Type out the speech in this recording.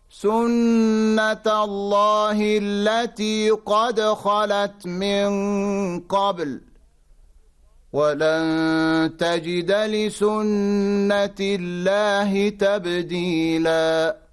سُنَّةَ اللَّهِ الَّتِي قَدْ خَلَتْ مِن قَبْلُ وَلَن تَجِدَ لِسُنَّةِ اللَّهِ تَبْدِيلًا